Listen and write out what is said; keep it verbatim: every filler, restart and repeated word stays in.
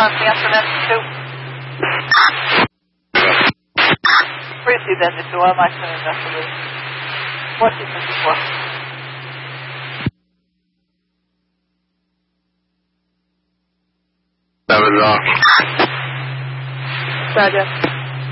centimeter. Briefly then, if you are my son investigate. fourteen fifty-four. That was off. Roger.